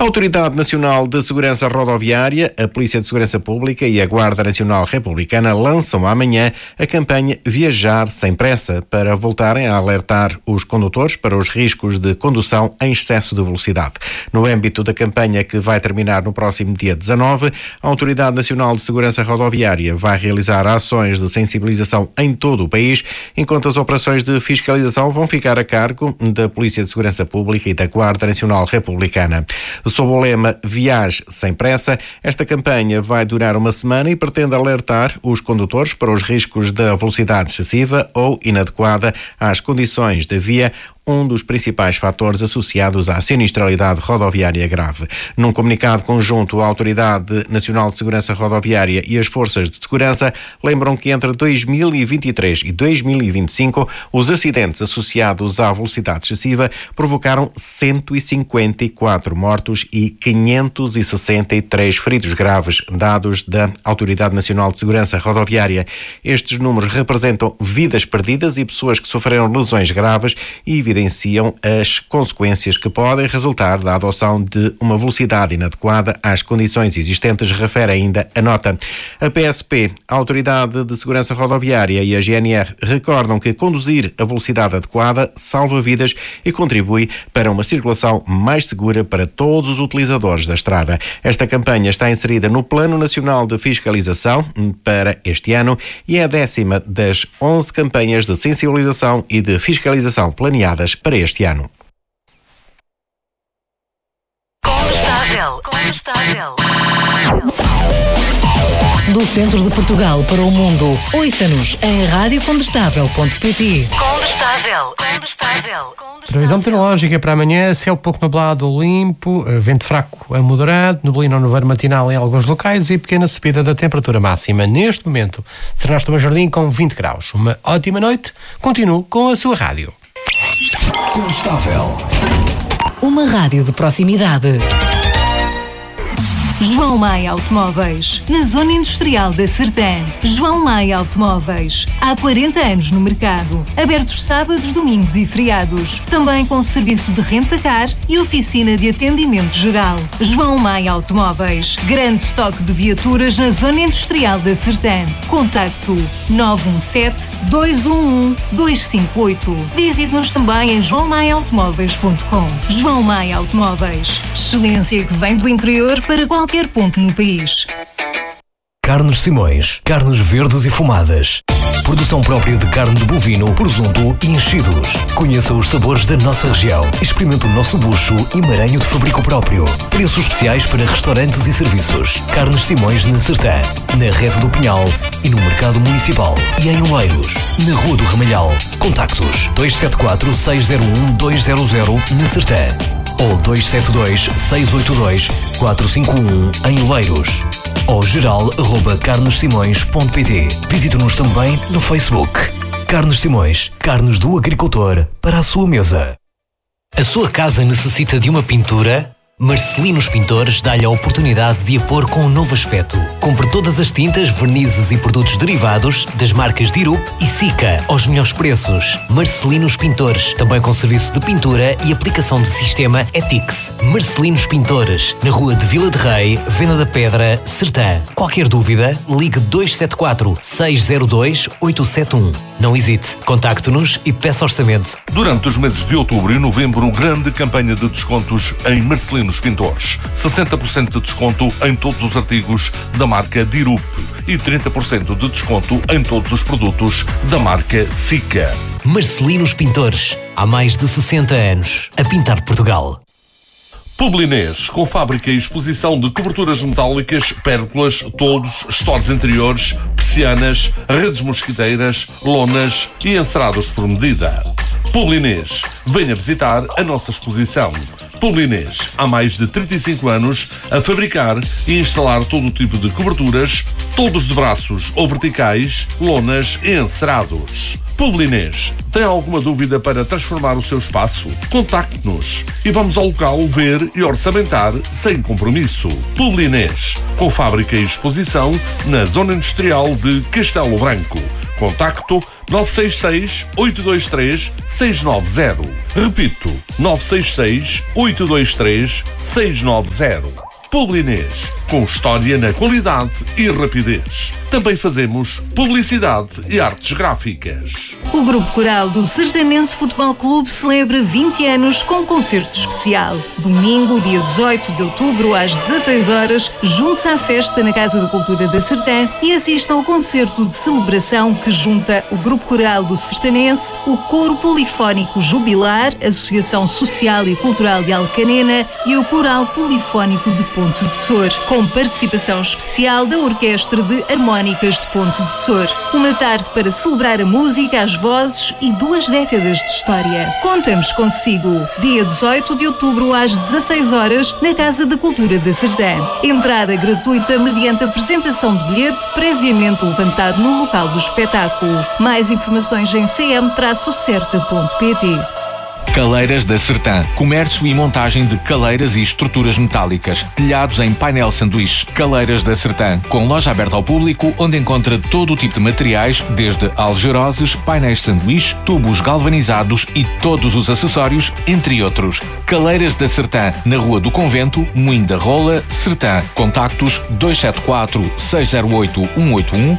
A Autoridade Nacional de Segurança Rodoviária, a Polícia de Segurança Pública e a Guarda Nacional Republicana lançam amanhã a campanha Viajar Sem Pressa para voltarem a alertar os condutores para os riscos de condução em excesso de velocidade. No âmbito da campanha, que vai terminar no próximo dia 19, a Autoridade Nacional de Segurança Rodoviária vai realizar ações de sensibilização em todo o país, enquanto as operações de fiscalização vão ficar a cargo da Polícia de Segurança Pública e da Guarda Nacional Republicana. Sob o lema Viaje Sem Pressa, esta campanha vai durar uma semana e pretende alertar os condutores para os riscos da velocidade excessiva ou inadequada às condições da via, um dos principais fatores associados à sinistralidade rodoviária grave. Num comunicado conjunto, a Autoridade Nacional de Segurança Rodoviária e as Forças de Segurança lembram que entre 2023 e 2025 os acidentes associados à velocidade excessiva provocaram 154 mortos e 563 feridos graves, dados da Autoridade Nacional de Segurança Rodoviária. Estes números representam vidas perdidas e pessoas que sofreram lesões graves e evidenciam as consequências que podem resultar da adoção de uma velocidade inadequada às condições existentes, refere ainda a nota. A PSP, a Autoridade de Segurança Rodoviária e a GNR recordam que conduzir a velocidade adequada salva vidas e contribui para uma circulação mais segura para todos os utilizadores da estrada. Esta campanha está inserida no Plano Nacional de Fiscalização para este ano e é a 10ª das 11 campanhas de sensibilização e de fiscalização planeadas para este ano. Condestável. Do centro de Portugal para o mundo, ouça-nos em radiocondestável.pt. Condestável. Previsão meteorológica para amanhã: céu pouco nublado ou limpo, vento fraco a moderado, neblina ou nevoeiro matinal em alguns locais e pequena subida da temperatura máxima. Neste momento, Sernaste do Jardim com 20 graus. Uma ótima noite. Continuo com a sua rádio. Condestável. Uma rádio de proximidade. João Maia Automóveis, na Zona Industrial da Sertã. João Maia Automóveis, há 40 anos no mercado. Abertos sábados, domingos e feriados. Também com serviço de renta-car e oficina de atendimento geral. João Maia Automóveis, grande estoque de viaturas na Zona Industrial da Sertã. Contacto 917-211-258. Visite-nos também em joaomaiaautomóveis.com. João Maia Automóveis, excelência que vem do interior para qualquer ponto no país. Carnes Simões, carnes verdes e fumadas. Produção própria de carne de bovino, presunto e enchidos. Conheça os sabores da nossa região. Experimente o nosso bucho e maranho de fabrico próprio. Preços especiais para restaurantes e serviços. Carnes Simões na Sertã, na Rede do Pinhal e no Mercado Municipal. E em Oeiros, na Rua do Ramalhal. Contactos 274-601-200 na Sertã ou 272-682-451 em Oeiros. Ou geral@carnesimões.pt. Visite-nos também no Facebook. Carnes Simões, carnes do agricultor para a sua mesa. A sua casa necessita de uma pintura? Marcelinos Pintores dá-lhe a oportunidade de a pôr com um novo aspecto. Compre todas as tintas, vernizes e produtos derivados das marcas Dirup e Sica aos melhores preços. Marcelinos Pintores, também com serviço de pintura e aplicação de sistema Etix. Marcelinos Pintores, na Rua de Vila de Rei, Venda da Pedra, Sertã. Qualquer dúvida, ligue 274-602-871. Não hesite, contacte-nos e peça orçamento. Durante os meses de outubro e novembro, grande campanha de descontos em Marcelinos Pintores. 60% de desconto em todos os artigos da marca Dirup e 30% de desconto em todos os produtos da marca Sica. Marcelinos Pintores, há mais de 60 anos, a pintar Portugal. Publinês, com fábrica e exposição de coberturas metálicas, pérgolas, toldos, stores interiores, persianas, redes mosquiteiras, lonas e encerados por medida. Publinês, venha visitar a nossa exposição. Publinês, há mais de 35 anos, a fabricar e instalar todo o tipo de coberturas, toldos de braços ou verticais, lonas e encerados. Publinês, tem alguma dúvida para transformar o seu espaço? Contacte-nos e vamos ao local ver e orçamentar sem compromisso. Publinês, com fábrica e exposição na Zona Industrial de Castelo Branco. Contacto 966-823-690. Repito, 966-823-690. Publinês, com história na qualidade e rapidez. Também fazemos publicidade e artes gráficas. O Grupo Coral do Sertanense Futebol Clube celebra 20 anos com um concerto especial. Domingo, dia 18 de outubro, às 16 horas, junte-se à festa na Casa da Cultura da Sertã e assista ao concerto de celebração que junta o Grupo Coral do Sertanense, o Coro Polifónico Jubilar, Associação Social e Cultural de Alcanena e o Coral Polifónico de Ponte de Sor, com participação especial da Orquestra de Harmónicas de Ponte de Sor. Uma tarde para celebrar a música, as vozes e 2 décadas de história. Contamos consigo. Dia 18 de outubro às 16 horas na Casa da Cultura da Sertã. Entrada gratuita mediante apresentação de bilhete previamente levantado no local do espetáculo. Mais informações em cm-certa.pt. Caleiras da Sertã. Comércio e montagem de caleiras e estruturas metálicas. Telhados em painel sanduíche. Caleiras da Sertã. Com loja aberta ao público, onde encontra todo o tipo de materiais, desde algeroses, painéis sanduíche, tubos galvanizados e todos os acessórios, entre outros. Caleiras da Sertã. Na Rua do Convento, Moinho da Rola, Sertã. Contactos 274-608-181,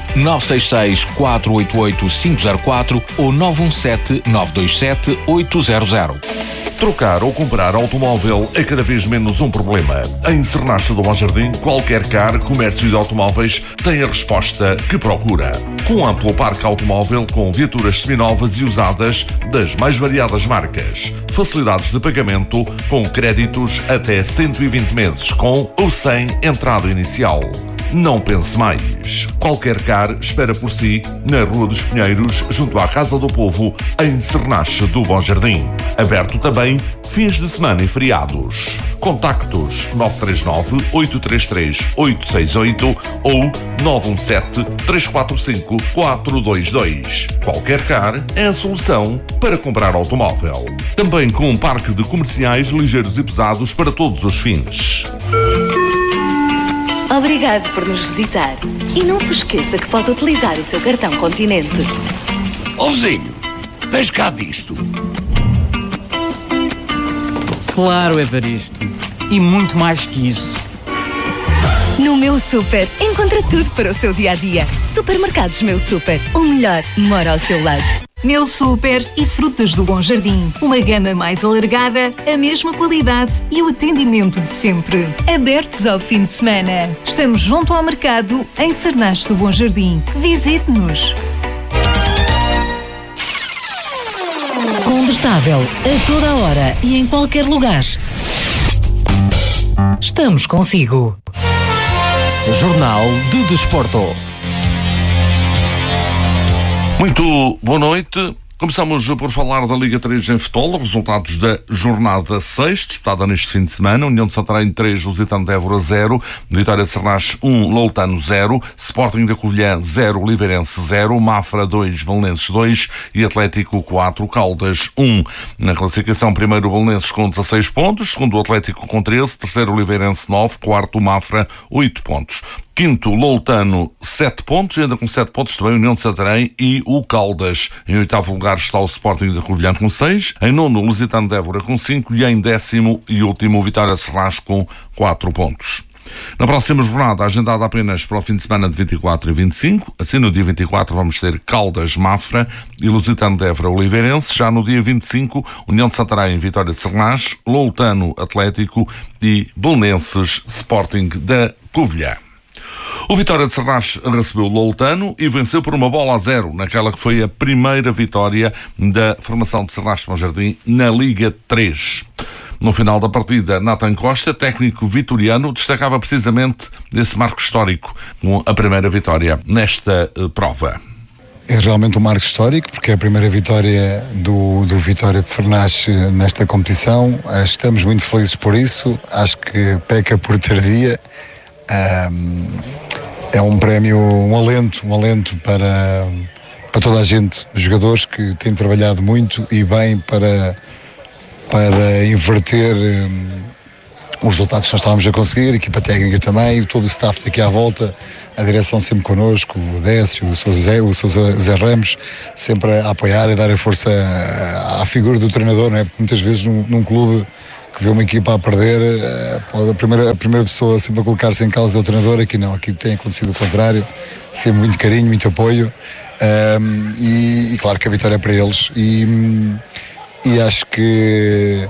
966-488-504 ou 917-927-800. Trocar ou comprar automóvel é cada vez menos um problema. Em Sernaste do Bom Jardim, qualquer car, comércio de automóveis tem a resposta que procura. Com um amplo parque automóvel com viaturas seminovas e usadas das mais variadas marcas. Facilidades de pagamento com créditos até 120 meses com ou sem entrada inicial. Não pense mais. Qualquer car espera por si na Rua dos Pinheiros, junto à Casa do Povo, em Sernache do Bom Jardim. Aberto também fins de semana e feriados. Contactos 939-833-868 ou 917-345-422. Qualquer car é a solução para comprar automóvel. Também com um parque de comerciais ligeiros e pesados para todos os fins. Obrigado por nos visitar. E não se esqueça que pode utilizar o seu cartão Continente. Ó vizinho, tens cá disto? Claro, Evaristo. E muito mais que isso. No Meu Super, encontra tudo para o seu dia-a-dia. Supermercados Meu Super. O melhor mora ao seu lado. Meu Super e Frutas do Bom Jardim. Uma gama mais alargada, a mesma qualidade e o atendimento de sempre. Abertos ao fim de semana. Estamos junto ao mercado, em Sernache do Bom Jardim. Visite-nos. Condestável, a toda a hora e em qualquer lugar. Estamos consigo. Jornal de Desporto. Muito boa noite. Começamos por falar da Liga 3 em futebol, resultados da jornada 6, disputada neste fim de semana. União de Santarém 3, Lusitano de Évora 0, Vitória de Sernache 1, Loutano 0, Sporting da Covilhã 0, Oliveirense 0, Mafra 2, Belenenses 2 e Atlético 4, Caldas 1. Na classificação, primeiro Belenenses com 16 pontos, segundo o Atlético com 13, terceiro Oliveirense 9, quarto Mafra 8 pontos. Quinto, Loutano, 7 pontos, ainda com 7 pontos também União de Santarém e o Caldas. Em oitavo lugar está o Sporting da Covilhã com 6, em nono o Lusitano de Évora com 5 e em décimo e último Vitória de Sernache com 4 pontos. Na próxima jornada, agendada apenas para o fim de semana de 24 e 25, assim no dia 24 vamos ter Caldas, Mafra e Lusitano de Évora, Oliveirense. Já no dia 25, União de Santarém, Vitória de Sernache, Loutano, Atlético e Belenenses, Sporting da Covilhã. O Vitória de Sernache recebeu o Loutano e venceu por 1-0 naquela que foi a primeira vitória da formação de Sernache de Bom Jardim na Liga 3. No final da partida, Nathan Costa, técnico vitoriano, destacava precisamente esse marco histórico com a primeira vitória nesta prova. É realmente um marco histórico, porque é a primeira vitória do Vitória de Sernache nesta competição. Estamos muito felizes por isso. Acho que peca por tardia. É um prémio, um alento para toda a gente, os jogadores que têm trabalhado muito e bem para inverter os resultados que nós estávamos a conseguir, a equipa técnica também, todo o staff aqui à volta, a direção sempre connosco, o Décio, o Sousa Zé Ramos, sempre a apoiar e dar a força à figura do treinador, não é? Porque muitas vezes num clube que vê uma equipa a perder, a primeira pessoa sempre a colocar-se em causa é o treinador. Aqui não, aqui tem acontecido o contrário, sempre muito carinho, muito apoio, e claro que a vitória é para eles, e acho que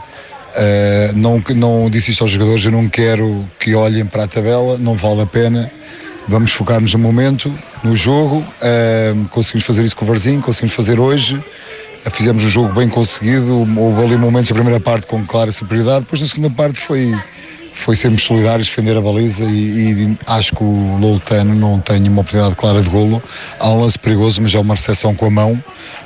não disse isto aos jogadores, eu não quero que olhem para a tabela, não vale a pena, vamos focar-nos no momento, no jogo. Conseguimos fazer isso com o Varzim, conseguimos fazer hoje. Fizemos um jogo bem conseguido, houve ali momentos da primeira parte com clara superioridade, depois na segunda parte foi sermos solidários, defender a baliza, e acho que o Loutano não tem uma oportunidade clara de golo. Há um lance perigoso, mas é uma recepção com a mão.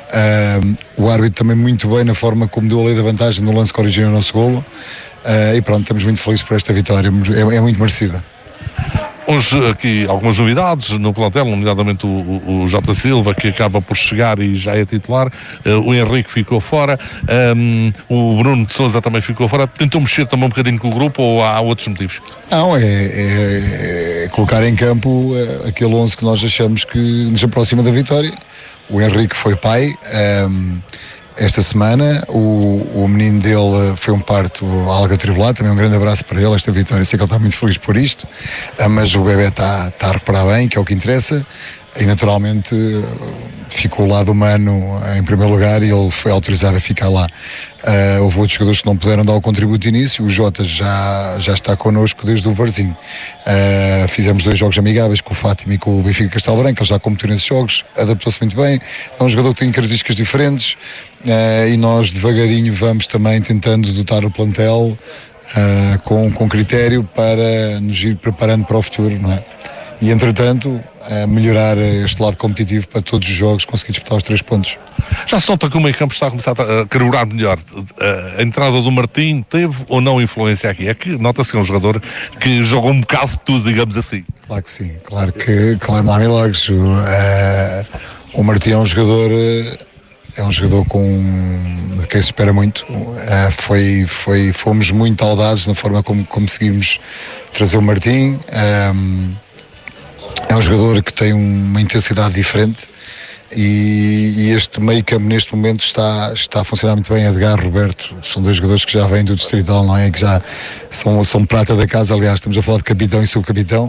O árbitro também muito bem na forma como deu a lei da vantagem no lance que originou o nosso golo, e pronto, estamos muito felizes por esta vitória, é muito merecida. Hoje aqui algumas novidades no plantel, nomeadamente o Jota Silva, que acaba por chegar e já é titular, o Henrique ficou fora, o Bruno de Sousa também ficou fora. Tentou mexer também um bocadinho com o grupo, ou há outros motivos? Não, é colocar em campo aquele 11 que nós achamos que nos aproxima da vitória. O Henrique foi pai esta semana, o menino dele foi um parto algo atribulado, também um grande abraço para ele, esta vitória, sei que ele está muito feliz por isto, mas o bebê está a reparar bem, que é o que interessa, e naturalmente ficou o lado humano em primeiro lugar e ele foi autorizado a ficar lá. Houve outros jogadores que não puderam dar o contributo de início, o Jota já está connosco desde o Varzim. Fizemos 2 jogos amigáveis com o Fátima e com o Benfica de Castelo Branco, ele já competiu nesses jogos, adaptou-se muito bem, é um jogador que tem características diferentes, e nós devagarinho vamos também tentando dotar o plantel com critério para nos ir preparando para o futuro, não é? E entretanto melhorar este lado competitivo para todos os jogos, conseguir disputar os 3 pontos. Já se nota que o meio campo está a começar a carburar melhor. A entrada do Martim teve ou não influência aqui? É que nota-se que é um jogador que jogou um bocado de tudo, digamos assim. Claro que sim, claro não há milagres. O Martim é um jogador de quem se espera muito. Fomos muito audazes na forma como conseguimos trazer o Martim. É um jogador que tem uma intensidade diferente, e este meio campo neste momento está a funcionar muito bem. Edgar, Roberto, são 2 jogadores que já vêm do Distrital, não é? Que já são prata da casa, aliás, estamos a falar de capitão e subcapitão.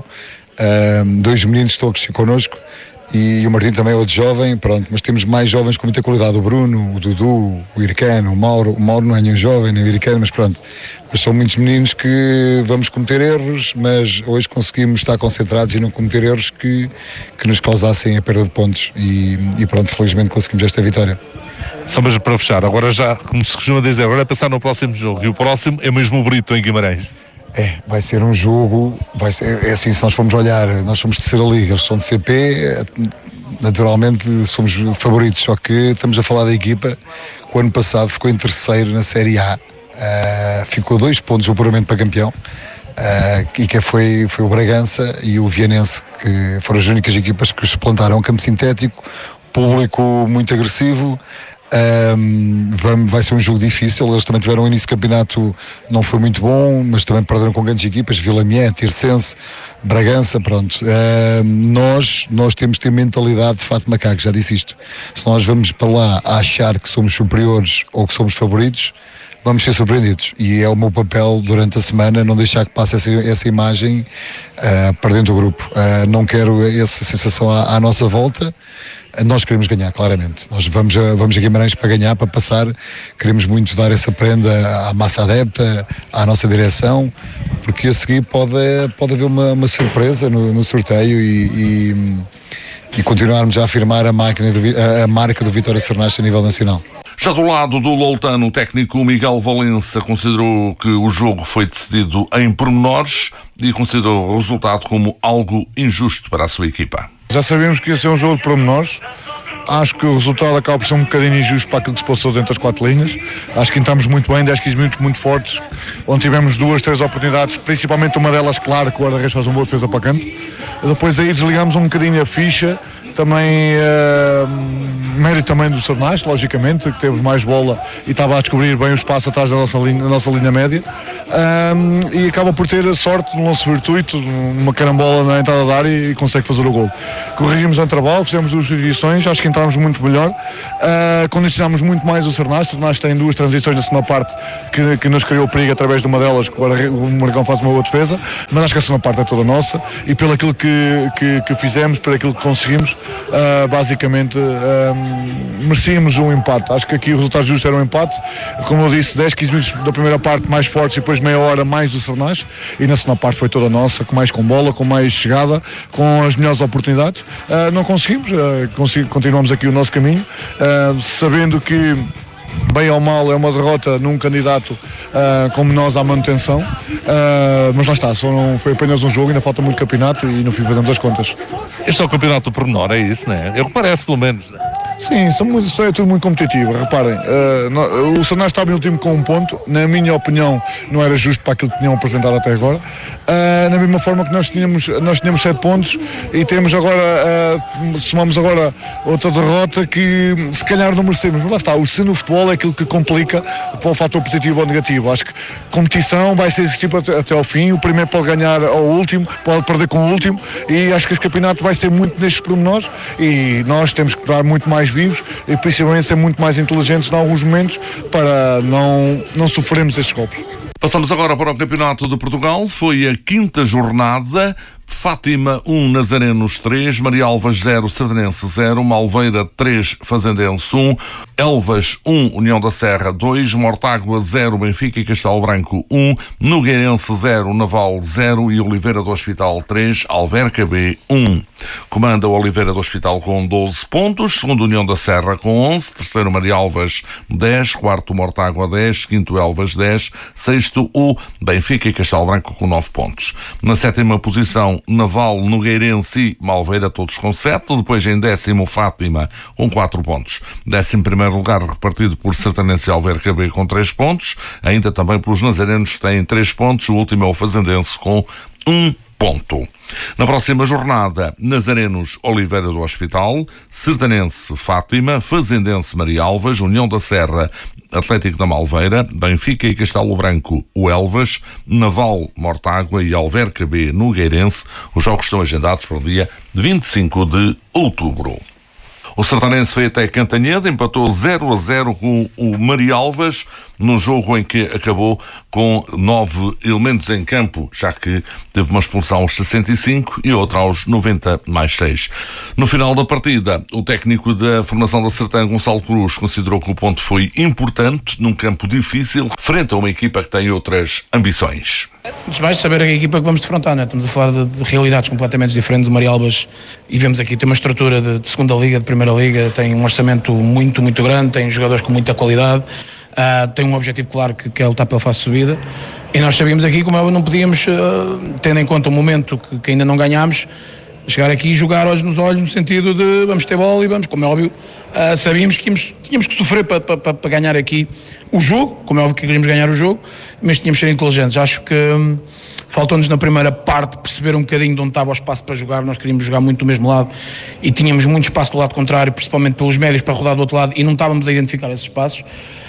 2 meninos estão a crescer connosco, e o Martim também é outro jovem, pronto, mas temos mais jovens com muita qualidade, o Bruno, o Dudu, o Ircano, o Mauro não é nenhum jovem, nem o Ircano, mas pronto, mas são muitos meninos que vamos cometer erros, mas hoje conseguimos estar concentrados e não cometer erros que nos causassem a perda de pontos, e pronto, felizmente conseguimos esta vitória. Só mesmo para fechar, agora já, como se costuma dizer, agora é pensar no próximo jogo, e o próximo é mesmo o Brito em Guimarães. Vai ser um jogo, é assim, se nós formos olhar, nós somos de terceira liga, eles são de CP, naturalmente somos favoritos, só que estamos a falar da equipa que o ano passado ficou em terceiro na Série A, ficou 2 pontos o apuramento para campeão, e que foi o Bragança e o Vianense, que foram as únicas equipas que se plantaram. Campo sintético, público muito agressivo. Vai ser um jogo difícil. Eles também tiveram um início de campeonato, não foi muito bom, mas também perderam com grandes equipas, Vila Mié, Tirsense, Bragança, pronto. Nós temos de ter mentalidade de fato macaco, já disse isto. Se nós vamos para lá a achar que somos superiores ou que somos favoritos, vamos ser surpreendidos, e é o meu papel durante a semana não deixar que passe essa imagem para dentro do grupo. Não quero essa sensação à nossa volta. Nós queremos ganhar, claramente. Nós vamos a Guimarães para ganhar, para passar. Queremos muito dar essa prenda à massa adepta, à nossa direção, porque a seguir pode haver uma surpresa no sorteio, e continuarmos a afirmar a marca do Vitória Sernache a nível nacional. Já do lado do Loutano, o técnico Miguel Valença considerou que o jogo foi decidido em pormenores e considerou o resultado como algo injusto para a sua equipa. Já sabíamos que ia ser um jogo de pormenores. Acho que o resultado acaba por ser um bocadinho injusto para aquilo que se passou dentro das 4 linhas. Acho que entramos muito bem, 10, 15 minutos muito fortes, onde tivemos 2, 3 oportunidades, principalmente uma delas, claro, que o guarda-redes faz um boa defesa para canto. Depois aí desligamos um bocadinho a ficha, também mérito também do Sernais, logicamente, que teve mais bola e estava a descobrir bem o espaço atrás da nossa linha média, e acaba por ter a sorte de um lance fortuito, uma carambola na entrada da área e consegue fazer o gol. Corrigimos o intervalo, fizemos 2 edições, acho que entramos muito melhor, condicionámos muito mais o Sernais. O Sernais tem 2 transições na segunda parte que nos criou perigo através de uma delas, que o Marcão faz uma boa defesa, mas acho que a segunda parte é toda nossa e pelo aquilo que fizemos, por aquilo que conseguimos, basicamente merecíamos um empate. Acho que aqui o resultado justo era um empate, como eu disse, 10, 15 minutos da primeira parte mais fortes e depois meia hora mais do Sernais, e na segunda parte foi toda nossa, com bola, com mais chegada, com as melhores oportunidades. Não conseguimos, continuamos aqui o nosso caminho, sabendo que bem ou mal é uma derrota num candidato como nós à manutenção, mas lá está, foi apenas um jogo, ainda falta muito campeonato e no fim fazemos as contas. Este é o campeonato do pormenor, é isso, não é? Eu parece, pelo menos, não é? Sim, é tudo muito competitivo. Reparem, o Sernais estava em último com 1 ponto. Na minha opinião, não era justo para aquilo que tinham apresentado até agora. Na mesma forma que nós tínhamos 7 pontos e temos agora, somamos agora outra derrota que se calhar não merecemos. Mas lá está, o sino do futebol é aquilo que complica para o fator positivo ou negativo. Acho que competição vai ser sempre até ao fim. O primeiro pode ganhar ao último, pode perder com o último, e acho que este campeonato vai ser muito nestes pormenores e nós temos que dar muito mais vivos e principalmente ser muito mais inteligentes em alguns momentos para não sofrermos estes golpes. Passamos agora para o Campeonato de Portugal. Foi a 5ª jornada. Fátima 1, Nazarenos 3, Marialvas 0, Sardenense 0, Malveira 3, Fazendense 1, Elvas 1, União da Serra 2, Mortágua 0, Benfica e Castelo Branco 1, Nogueirense 0, Naval 0 e Oliveira do Hospital 3, Alverca B 1. Comanda o Oliveira do Hospital com 12 pontos, segundo União da Serra com 11, terceiro Marialvas 10, quarto Mortágua 10, quinto Elvas 10, sexto o Benfica e Castelo Branco com 9 pontos. Na 7ª posição, Naval, Nogueirense e Malveira, todos com 7. Depois em 10º, Fátima, com 4 pontos. 11º lugar repartido por Sertanense e Alverca B com 3 pontos. Ainda também pelos nazarenos que têm 3 pontos. O último é o Fazendense com 1 ponto. Na próxima jornada, Nazarenos, Oliveira do Hospital, Sertanense, Fátima, Fazendense, Marialvas, União da Serra, Atlético da Malveira, Benfica e Castelo Branco, o Elvas, Naval, Mortágua e Alverca B, Nogueirense. Os jogos estão agendados para o dia 25 de outubro. O Sertanense foi até Cantanhede, empatou 0-0 com o Marialvas, num jogo em que acabou com 9 elementos em campo, já que teve uma expulsão aos 65 e outra aos 90 mais 6. No final da partida, o técnico da formação da Sertã, Gonçalo Cruz, considerou que o ponto foi importante num campo difícil, frente a uma equipa que tem outras ambições. Antes de mais, saber a equipa que vamos defrontar, né? Estamos a falar de realidades completamente diferentes. O Marialvas, e vemos aqui, tem uma estrutura de segunda liga, de primeira liga, tem um orçamento muito, muito grande, tem jogadores com muita qualidade, tem um objetivo claro que é lutar pela fase de subida, e nós sabíamos aqui como não podíamos, tendo em conta o momento que ainda não ganhámos, chegar aqui e jogar olhos nos olhos no sentido de vamos ter bola e vamos, como é óbvio, sabíamos que tínhamos que sofrer para ganhar aqui o jogo, como é óbvio que queríamos ganhar o jogo, mas tínhamos de ser inteligentes. Acho que faltou-nos na primeira parte perceber um bocadinho de onde estava o espaço para jogar. Nós queríamos jogar muito do mesmo lado e tínhamos muito espaço do lado contrário, principalmente pelos médios para rodar do outro lado, e não estávamos a identificar esses espaços.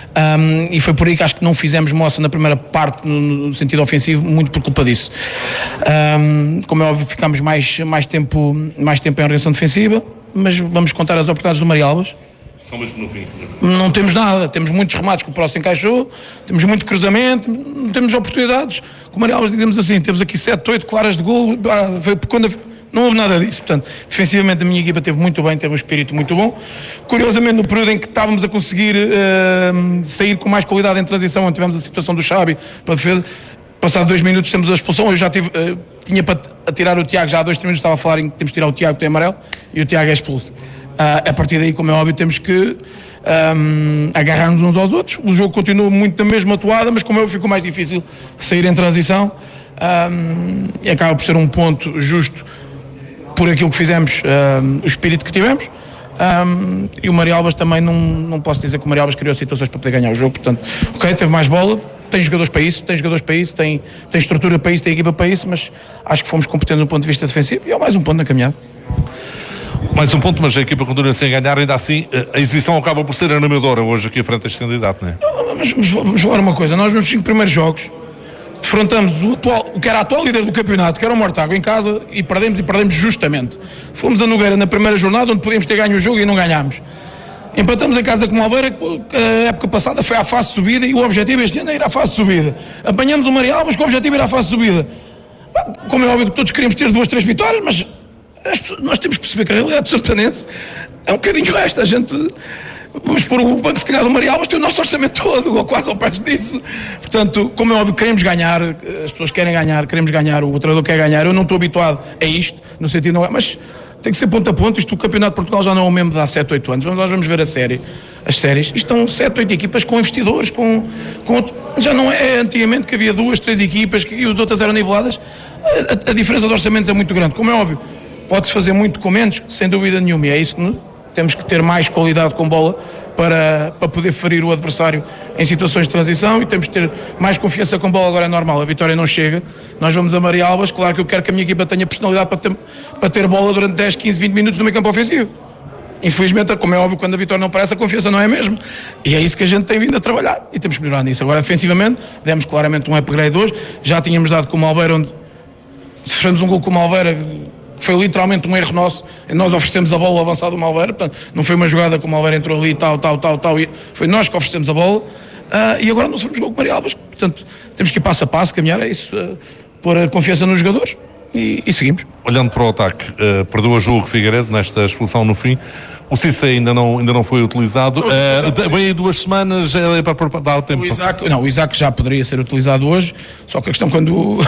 E foi por aí que acho que não fizemos moça na primeira parte no sentido ofensivo, muito por culpa disso. Como é óbvio, ficámos mais tempo em organização defensiva, mas vamos contar as oportunidades do Marialvas. Só mesmo no fim. Não temos nada, temos muitos remates que o próximo encaixou, temos muito cruzamento, não temos oportunidades. Com o Marialvas, digamos assim, temos aqui 7, 8 claras de gol, não houve nada disso. Portanto, defensivamente a minha equipa teve muito bem, teve um espírito muito bom. Curiosamente, no período em que estávamos a conseguir sair com mais qualidade em transição, onde tivemos a situação do Xabi para a defesa, passado 2 minutos temos a expulsão. Eu já tinha para tirar o Tiago, já há 2, 3 minutos estava a falar em que temos de tirar o Tiago, que tem amarelo, e o Tiago é expulso. A partir daí, como é óbvio, temos que agarrar-nos uns aos outros. O jogo continua muito da mesma atuada, mas como é óbvio, ficou mais difícil sair em transição, e acaba por ser um ponto justo por aquilo que fizemos, o espírito que tivemos. E o Marialvas também, não posso dizer que o Marialvas criou situações para poder ganhar o jogo. Portanto, ok, teve mais bola, tem jogadores para isso, tem estrutura para isso, tem equipa para isso, mas acho que fomos competentes do ponto de vista defensivo e é mais um ponto na caminhada. Mais um ponto, mas a equipa continua sem ganhar, ainda assim a exibição acaba por ser animadora hoje aqui à frente deste candidato, não é? Mas vamos falar uma coisa, nós nos 5 primeiros jogos defrontamos o que era a atual líder do campeonato, que era o Mortágua, em casa, e perdemos justamente. Fomos a Nogueira na primeira jornada, onde podíamos ter ganho o jogo e não ganhámos. Empatamos em casa com o Alveira, que a época passada foi à fase de subida, e o objetivo este ano é ir à fase de subida. Apanhamos o Marialbas, com o objetivo é ir à fase de subida. Como é óbvio que todos queríamos ter 2, 3 vitórias, mas nós temos que perceber que a realidade do sertanense é um bocadinho esta. A gente, vamos pôr o banco, se calhar, do Marialbas, tem o nosso orçamento todo, ou quase ao preço disso. Portanto, como é óbvio, queremos ganhar, as pessoas querem ganhar, queremos ganhar, o treinador quer ganhar. Eu não estou habituado a isto, no sentido, não é, mas tem que ser ponto a ponto. Isto, o Campeonato de Portugal já não é o mesmo de há 7, 8 anos. Nós vamos ver as séries. Isto estão 7, 8 equipas com investidores, já não é antigamente que havia 2, 3 equipas e as outras eram niveladas. A diferença de orçamentos é muito grande. Como é óbvio, pode-se fazer muito com menos, sem dúvida nenhuma, e é isso que temos que ter mais qualidade com bola para poder ferir o adversário em situações de transição, e temos que ter mais confiança com bola. Agora é normal, a vitória não chega, nós vamos a Marialbas, claro que eu quero que a minha equipa tenha personalidade para ter bola durante 10, 15, 20 minutos no meio campo ofensivo. Infelizmente, como é óbvio, quando a vitória não aparece, a confiança não é a mesma, e é isso que a gente tem vindo a trabalhar, e temos que melhorar nisso. Agora, defensivamente, demos claramente um upgrade hoje, já tínhamos dado com o Alveira, onde sofremos um gol com o Alveira, foi literalmente um erro nosso, nós oferecemos a bola avançada do Alveira, portanto, não foi uma jogada que o Alveira entrou ali, tal, e foi nós que oferecemos a bola, e agora não sofremos gol com o Marialbas, portanto, temos que ir passo a passo, caminhar, é isso, pôr a confiança nos jogadores, e seguimos. Olhando para o ataque, perdeu o jogo Figueiredo nesta expulsão no fim. O Cissé ainda não foi utilizado. Vem aí 2 semanas, é para dar tempo. O Isaac já poderia ser utilizado hoje, só que a questão quando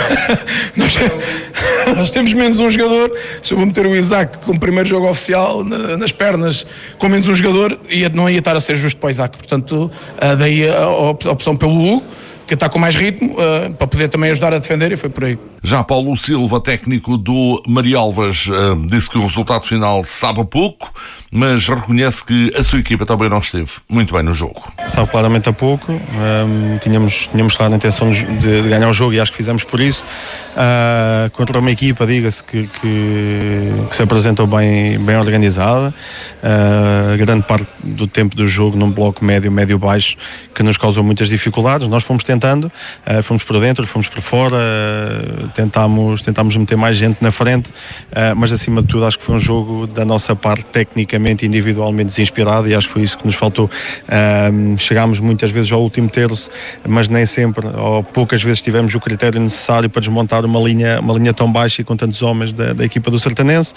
nós temos menos um jogador, se eu vou meter o Isaac com o primeiro jogo oficial nas pernas, com menos um jogador, não ia estar a ser justo para o Isaac. Portanto, daí a opção pelo Hugo, que está com mais ritmo, para poder também ajudar a defender, e foi por aí. Já Paulo Silva, técnico do Marialbas, disse que o resultado final sabe pouco, mas reconhece que a sua equipa também não esteve muito bem no jogo. Sabe claramente a pouco, tínhamos claro a intenção de ganhar o jogo, e acho que fizemos por isso. Contra uma equipa, diga-se, que se apresentou bem organizada, grande parte do tempo do jogo num bloco médio-baixo, que nos causou muitas dificuldades. Nós fomos tentando, fomos por dentro, fomos por fora, tentámos meter mais gente na frente, mas acima de tudo acho que foi um jogo da nossa parte tecnicamente, individualmente desinspirado, e acho que foi isso que nos faltou. Chegámos muitas vezes ao último terço, mas nem sempre, ou poucas vezes tivemos o critério necessário para desmontar uma linha tão baixa e com tantos homens da equipa do Sertanense,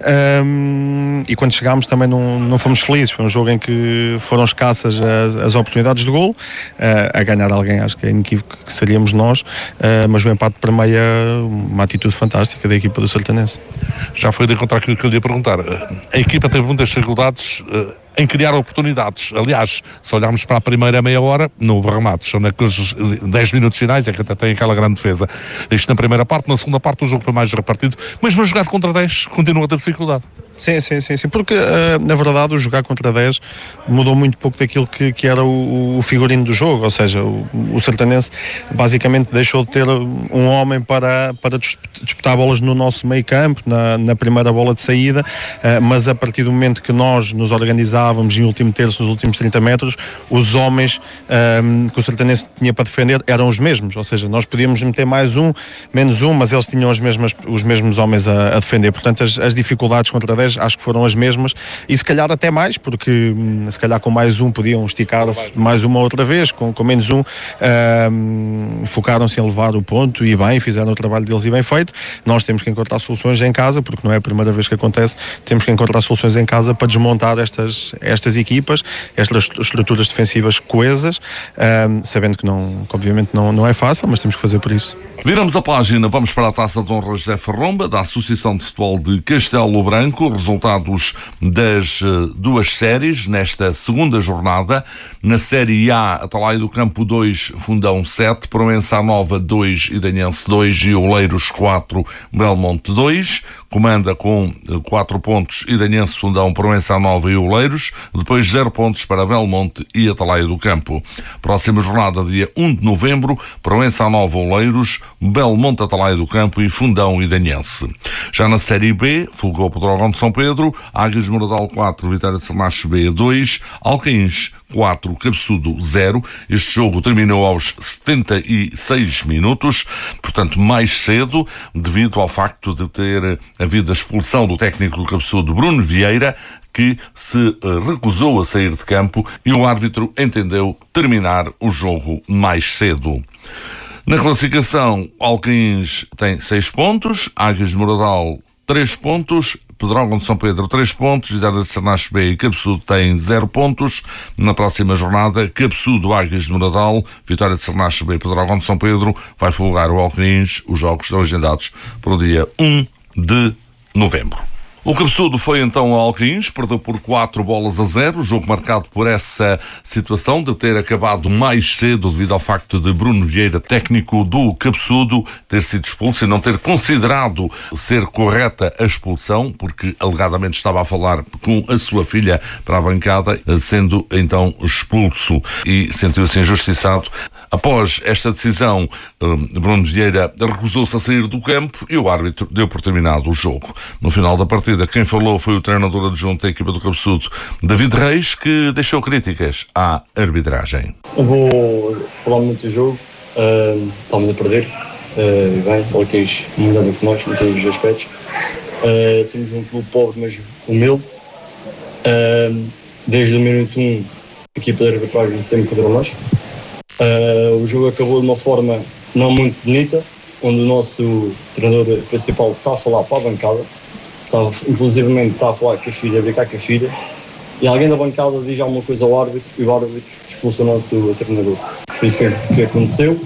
e quando chegámos também não fomos felizes. Foi um jogo em que foram escassas as oportunidades de golo. A ganhar alguém, acho que é inequívoco que seríamos nós, mas o empate para meia, uma atitude fantástica da equipa do Sertanense. Já foi de encontrar aquilo que eu lhe ia perguntar. A equipa teve muitas dificuldades em criar oportunidades. Aliás, se olharmos para a primeira meia hora, não houve remates. São naqueles 10 minutos finais é que até tem aquela grande defesa. Isto na primeira parte. Na segunda parte o jogo foi mais repartido, mas jogar contra 10 continua a ter dificuldade. Sim, porque na verdade o jogar contra 10 mudou muito pouco daquilo que era o figurino do jogo, ou seja, o Sertanense basicamente deixou de ter um homem para disputar bolas no nosso meio campo, na primeira bola de saída, mas a partir do momento que nós nos organizávamos em último terço, nos últimos 30 metros, os homens que o Sertanense tinha para defender eram os mesmos, ou seja, nós podíamos meter mais um, menos um, mas eles tinham os mesmos homens a defender, portanto as dificuldades contra 10 acho que foram as mesmas, e se calhar até mais, porque se calhar com mais um podiam esticar-se mais uma outra vez, com menos um focaram-se em levar o ponto, e bem, fizeram o trabalho deles e bem feito. Nós temos que encontrar soluções em casa, porque não é a primeira vez que acontece, temos que encontrar soluções em casa para desmontar estas equipas, estas estruturas defensivas coesas, sabendo que obviamente não é fácil, mas temos que fazer por isso. Viramos a página, vamos para a Taça de Honra José Ferromba, da Associação de Futebol de Castelo Branco. Resultados das 2 séries nesta segunda jornada. Na Série A, Atalaia do Campo 2, Fundão 7, Proença Nova 2, Idanhense 2 e Oleiros 4, Belmonte 2. Comanda com 4 pontos Idanhense, Fundão, Proença Nova e Oleiros. Depois 0 pontos para Belmonte e Atalaia do Campo. Próxima jornada, dia 1 de novembro, Proença Nova, Oleiros, Belmonte, Atalaia do Campo e Fundão, Idanhense. Já na Série B, Fogo Pedrógão de São São Pedro, Águias de Moradal 4, Vitória de Sernache B 2, Alcaíns 4, Cabeçudo 0. Este jogo terminou aos 76 minutos, portanto mais cedo, devido ao facto de ter havido a expulsão do técnico do Cabeçudo, Bruno Vieira, que se recusou a sair de campo, e o árbitro entendeu terminar o jogo mais cedo. Na classificação, Alcaíns tem 6 pontos, Águias de Moradal 3 pontos, Pedrógão de São Pedro 3 pontos, Vitória de Sernache B e Cabeçudo têm 0 pontos. Na próxima jornada, Cabeçudo, Águias de Moradal, Vitória de Sernache B e Pedrógão de São Pedro vai folgar o Alcaíns. Os jogos estão agendados para o dia 1 de novembro. O Cabeçudo foi então ao Alcaíns, perdeu por 4-0, jogo marcado por essa situação de ter acabado mais cedo devido ao facto de Bruno Vieira, técnico do Cabeçudo, ter sido expulso e não ter considerado ser correta a expulsão, porque alegadamente estava a falar com a sua filha para a bancada, sendo então expulso, e sentiu-se injustiçado. Após esta decisão, Bruno Vieira recusou-se a sair do campo e o árbitro deu por terminado o jogo. No final da partida, quem falou foi o treinador adjunto da equipa do Cabeçudo, David Reis, que deixou críticas à arbitragem. Eu vou falar muito do jogo, estamos a perder, bem, o Alcaíns melhor do que nós em todos os aspectos. Somos um clube pobre, mas humilde. Desde o minuto 1, a equipa de arbitragem sempre contra nós. O jogo acabou de uma forma não muito bonita, onde o nosso treinador principal está a falar para a bancada, inclusivamente está a falar com a filha, a brincar com a filha, e alguém da bancada diz alguma coisa ao árbitro e o árbitro expulsa o nosso treinador. Foi isso que aconteceu.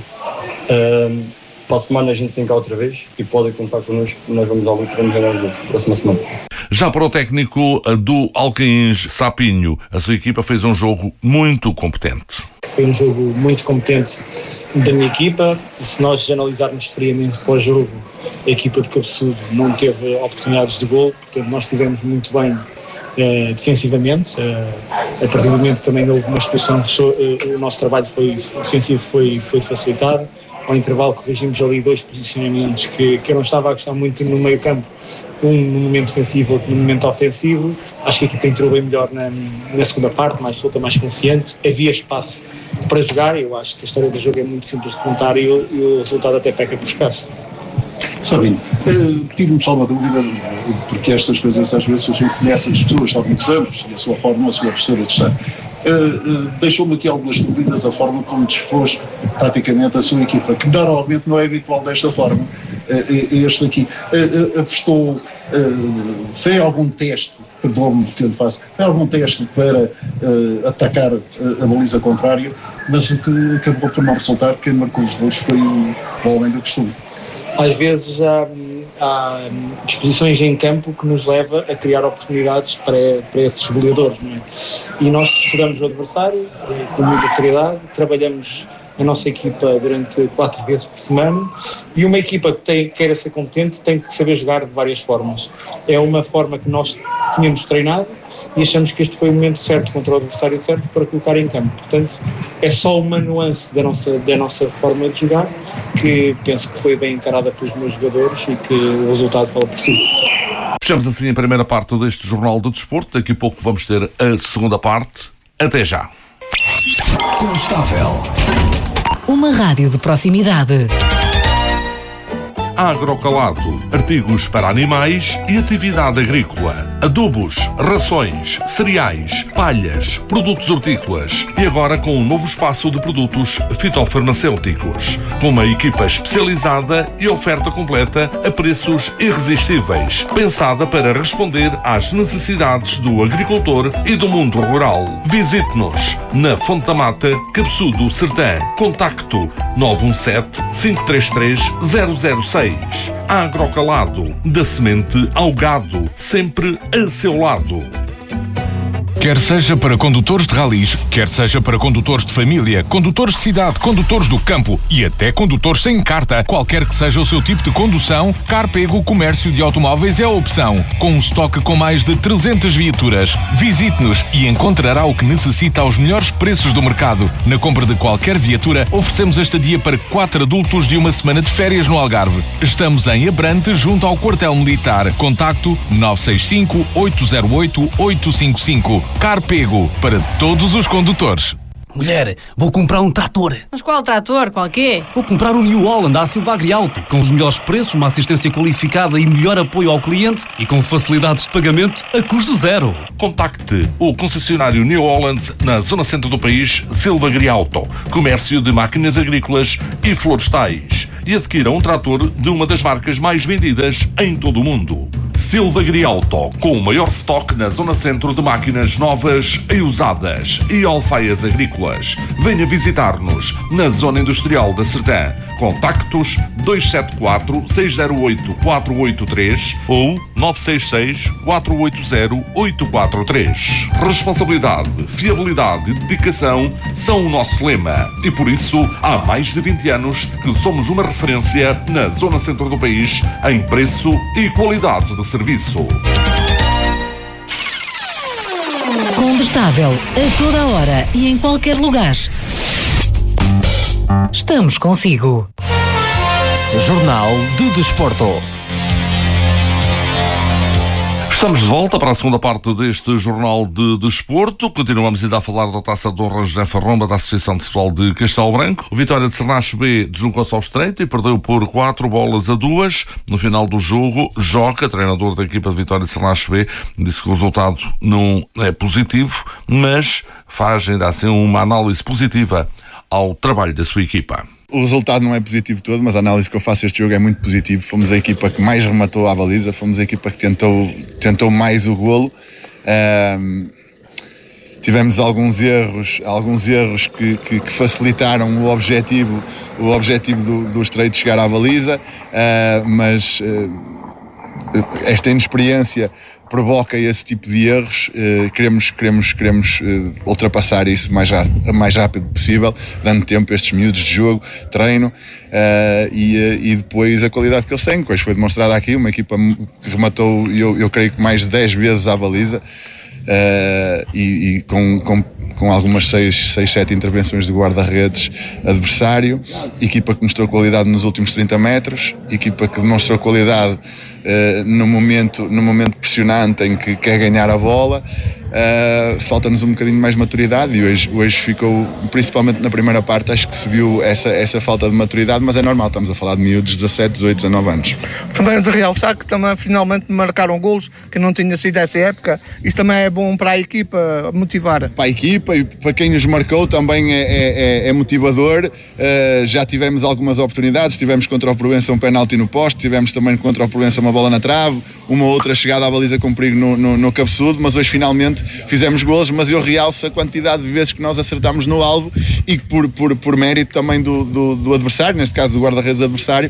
Para a semana a gente tem cá outra vez e podem contar connosco, nós vamos ao lutar, vamos ganhar o jogo próxima semana. Já para o técnico do Alcaíns, Sapinho, a sua equipa fez um jogo muito competente. Foi um jogo muito competente da minha equipa, e se nós analisarmos friamente para o jogo, a equipa de Cabeçudo não teve oportunidades de gol, portanto nós estivemos muito bem defensivamente. A partir do momento que também houve uma expulsão, o nosso trabalho defensivo foi facilitado. Ao intervalo corrigimos ali 2 posicionamentos que eu não estava a gostar muito no meio campo, um no momento defensivo, outro no momento ofensivo. Acho que a equipa entrou bem melhor na segunda parte, mais solta, mais confiante, havia espaço para jogar. Eu acho que a história do jogo é muito simples de contar e o resultado até peca por escasso. Sabino, tiro-me só uma dúvida, porque estas coisas às vezes a gente conhece as pessoas há muitos anos e a sua forma, a sua postura de estar. Deixou-me aqui algumas dúvidas a forma como dispôs praticamente a sua equipa, que normalmente não é habitual desta forma. Este aqui apostou, fez algum teste, perdoa-me que eu lhe faço, fez algum teste para atacar a baliza contrária, mas o que acabou por não resultar. Quem marcou os gols foi o homem do costume. Às vezes há disposições em campo que nos leva a criar oportunidades para esses goleadores, não é? E nós estudamos o adversário com muita seriedade, trabalhamos a nossa equipa durante 4 vezes por semana, e uma equipa que queira ser competente tem que saber jogar de várias formas. É uma forma que nós tínhamos treinado e achamos que este foi o momento certo contra o adversário certo para colocar em campo. Portanto, é só uma nuance da nossa forma de jogar, que penso que foi bem encarada pelos meus jogadores e que o resultado fala por si. Fechamos assim a primeira parte deste Jornal do Desporto. Daqui a pouco vamos ter a segunda parte. Até já. Constável. Uma rádio de proximidade. Agrocalado, artigos para animais e atividade agrícola, adubos, rações, cereais, palhas, produtos hortícolas e agora com um novo espaço de produtos fitofarmacêuticos, com uma equipa especializada e oferta completa a preços irresistíveis, pensada para responder às necessidades do agricultor e do mundo rural. Visite-nos na Fonte da Mata, Cabeçudo, Sertã. Contacto 917-533-006. Agrocalado, da semente ao gado, sempre a seu lado. Quer seja para condutores de ralis, quer seja para condutores de família, condutores de cidade, condutores do campo e até condutores sem carta, qualquer que seja o seu tipo de condução, Carpego Comércio de Automóveis é a opção. Com um estoque com mais de 300 viaturas. Visite-nos e encontrará o que necessita aos melhores preços do mercado. Na compra de qualquer viatura, oferecemos a estadia para 4 adultos de uma semana de férias no Algarve. Estamos em Abrante, junto ao quartel militar. Contacto 965 808 855. Carpego, para todos os condutores. Mulher, vou comprar um trator. Mas qual trator? Qual quê? Vou comprar um New Holland à Silva Agrialto, com os melhores preços, uma assistência qualificada e melhor apoio ao cliente e com facilidades de pagamento a custo zero. Contacte o concessionário New Holland na zona centro do país, Silva Agrialto, comércio de máquinas agrícolas e florestais, e adquira um trator de uma das marcas mais vendidas em todo o mundo. Silva Agrialto, com o maior estoque na zona centro de máquinas novas e usadas e alfaias agrícolas. Venha visitar-nos na zona industrial da Sertã. Contactos 274-608-483 ou 966-480-843. Responsabilidade, fiabilidade e dedicação são o nosso lema e por isso há mais de 20 anos que somos uma referência na zona centro do país em preço e qualidade de serviço. Condestável, a toda hora e em qualquer lugar. Estamos consigo. Jornal de Desporto. Estamos de volta para a segunda parte deste Jornal de Desporto. Continuamos ainda a falar da Taça de Honra José Farromba da Associação de Futebol de Castelo Branco. O Vitória de Sernache B deslocou-se ao Estreito e perdeu por 4-2. No final do jogo, Joca, treinador da equipa de Vitória de Sernache B, disse que o resultado não é positivo, mas faz ainda assim uma análise positiva ao trabalho da sua equipa. O resultado não é positivo todo, mas a análise que eu faço este jogo é muito positivo. Fomos a equipa que mais rematou à baliza, fomos a equipa que tentou mais o golo. Tivemos alguns erros que facilitaram o objetivo do Estreito chegar à baliza, mas esta inexperiência provoca esse tipo de erros. Queremos ultrapassar isso o mais rápido possível, dando tempo a estes miúdos de jogo, treino e depois a qualidade que eles têm, que hoje foi demonstrada aqui, uma equipa que rematou, eu creio que mais de 10 vezes à baliza, e com algumas 6-7 intervenções de guarda-redes adversário, equipa que mostrou qualidade nos últimos 30 metros, equipa que demonstrou qualidade no momento pressionante em que quer ganhar a bola. Falta-nos um bocadinho mais de maturidade e hoje ficou, principalmente na primeira parte, acho que se viu essa falta de maturidade, mas é normal, estamos a falar de miúdos de 17, 18, 19 anos. Também de realçar que também finalmente marcaram golos, que não tinha sido essa época. Isso também é bom para a equipa motivar. Para a equipa e para quem nos marcou também é motivador. Já tivemos algumas oportunidades, tivemos contra o Provença um penalti no poste, tivemos também contra o Provença uma bola na trave, uma outra chegada à baliza com perigo no cabeçudo, mas hoje finalmente fizemos golos, mas eu realço a quantidade de vezes que nós acertámos no alvo e que por mérito também do adversário, neste caso do guarda-redes adversário,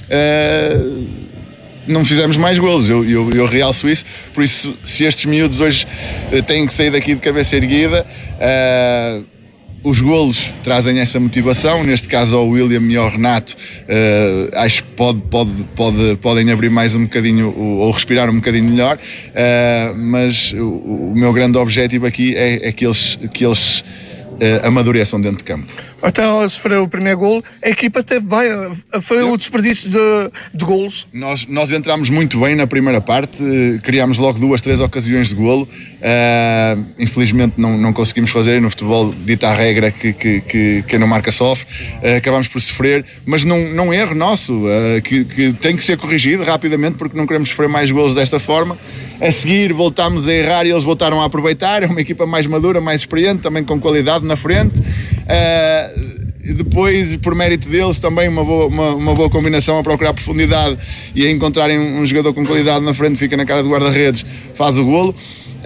não fizemos mais golos. Eu realço isso. Por isso, se estes miúdos hoje têm que sair daqui de cabeça erguida, os golos trazem essa motivação. Neste caso ao William e ao Renato, acho que podem abrir mais um bocadinho ou respirar um bocadinho melhor, mas o meu grande objetivo aqui é que eles amadureçam dentro de campo. Então, a sofrer o primeiro golo, a equipa esteve bem, foi o desperdício de golos. Nós entramos muito bem na primeira parte, criámos logo 2-3 ocasiões de golo, infelizmente não conseguimos fazer, no futebol dita a regra que quem não marca sofre, acabámos por sofrer, mas não erro nosso, que tem que ser corrigido rapidamente, porque não queremos sofrer mais golos desta forma. A seguir voltámos a errar e eles voltaram a aproveitar. É uma equipa mais madura, mais experiente, também com qualidade na frente. Depois, por mérito deles, também uma boa combinação a procurar profundidade e a encontrarem um jogador com qualidade na frente, fica na cara do guarda-redes, faz o golo.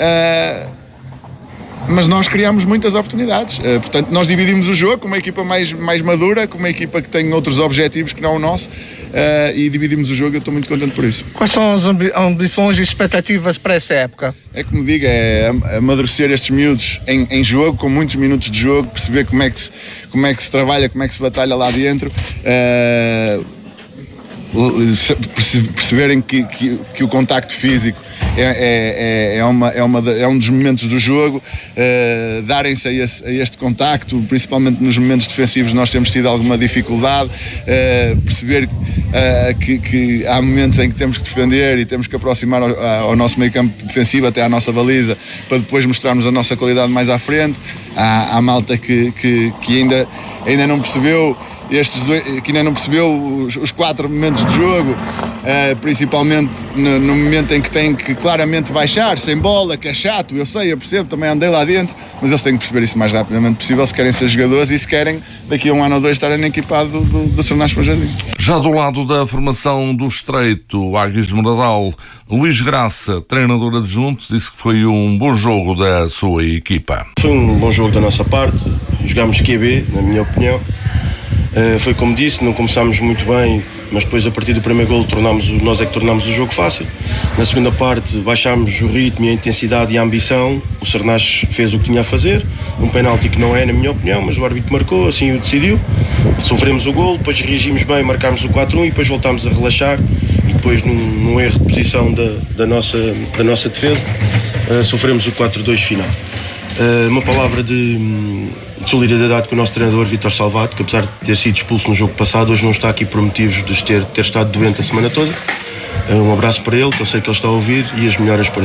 Mas nós criamos muitas oportunidades, portanto nós dividimos o jogo com uma equipa mais madura, com uma equipa que tem outros objetivos que não o nosso, e dividimos o jogo. Eu estou muito contente por isso. Quais são as ambições e expectativas para essa época? É como digo, é amadurecer estes miúdos em jogo, com muitos minutos de jogo, perceber como é que se trabalha, como é que se batalha lá dentro, perceberem que o contacto físico é um dos momentos do jogo, darem-se a este contacto, principalmente nos momentos defensivos nós temos tido alguma dificuldade, perceber que há momentos em que temos que defender e temos que aproximar ao nosso meio campo defensivo até à nossa baliza, para depois mostrarmos a nossa qualidade mais à frente. Há malta que ainda não percebeu que ainda não percebeu os 4 momentos de jogo, principalmente no momento em que tem que claramente baixar, sem bola, que é chato, eu percebo, também andei lá dentro, mas eles têm que perceber isso o mais rapidamente possível se querem ser jogadores e se querem daqui a 1 ano ou 2 estarem na equipa do Sernás para o Jardim. Já do lado da formação do Estreito, Águias de Moradal, Luís Graça, treinador adjunto, disse que foi um bom jogo da sua equipa. Foi um bom jogo da nossa parte, jogámos QB, na minha opinião. Foi como disse, não começámos muito bem, mas depois a partir do primeiro golo nós é que tornámos o jogo fácil. Na segunda parte baixámos o ritmo e a intensidade e a ambição. O Sernás fez o que tinha a fazer, um penalti que não é, na minha opinião, mas o árbitro marcou, assim o decidiu. Sofremos o golo, depois reagimos bem, marcámos o 4-1 e depois voltámos a relaxar e depois num erro de posição da nossa defesa sofremos o 4-2 final. Uma palavra de solidariedade com o nosso treinador Vítor Salvato, que apesar de ter sido expulso no jogo passado, hoje não está aqui por motivos de ter estado doente a semana toda. Um abraço para ele, que eu sei que ele está a ouvir, e as melhoras para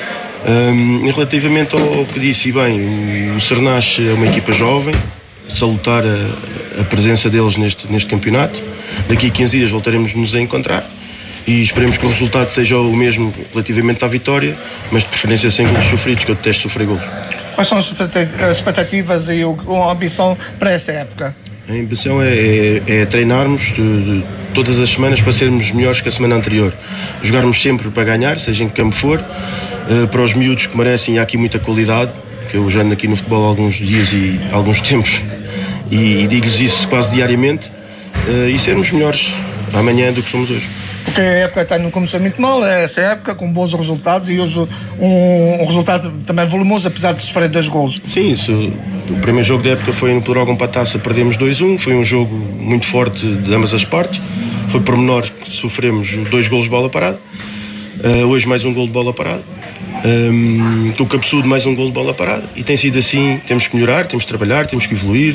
ele. Relativamente ao que disse, bem, o Sernás é uma equipa jovem, salutar a presença deles neste campeonato. Daqui a 15 dias voltaremos-nos a encontrar e esperemos que o resultado seja o mesmo relativamente à vitória, mas de preferência sem golos sofridos, que eu detesto sofrer golos. Quais são as expectativas e a ambição para esta época? A ambição é treinarmos todas as semanas para sermos melhores que a semana anterior. Jogarmos sempre para ganhar, seja em que campo for, para os miúdos que merecem, e há aqui muita qualidade, que eu já ando aqui no futebol há alguns dias e alguns tempos, e digo-lhes isso quase diariamente, e sermos melhores amanhã do que somos hoje. Porque a época está no começo muito mal, esta época, com bons resultados, e hoje um resultado também volumoso, apesar de sofrer 2 golos. Sim, o primeiro jogo da época foi no Pedrógão para a Taça, perdemos 2-1, foi um jogo muito forte de ambas as partes, foi por menor que sofremos 2 golos de bola parada, hoje mais um golo de bola parada, com o Cabeçudo mais um golo de bola parada, e tem sido assim, temos que melhorar, temos que trabalhar, temos que evoluir.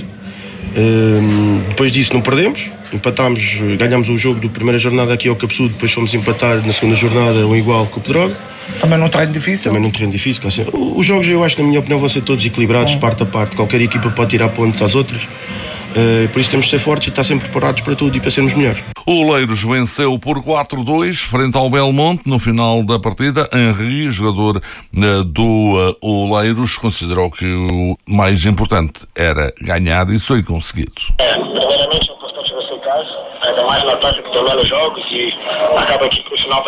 Depois disso não perdemos, empatámos, ganhámos o jogo da primeira jornada aqui ao Cabeçudo, depois fomos empatar na segunda jornada um igual com o Pedrógão. Também num terreno difícil? Também num terreno difícil. Os jogos, eu acho, na minha opinião, vão ser todos equilibrados, parte a parte. Qualquer equipa pode tirar pontos às outras. Por isso temos de ser fortes e estar sempre preparados para tudo e para sermos melhores. O Oleiros venceu por 4-2 frente ao Belmonte no final da partida. Henri, jogador do Oleiros, considerou que o mais importante era ganhar e isso foi conseguido. Primeiramente é importante você em casa, ainda mais no ataque que tem menos jogos e acaba que no final vai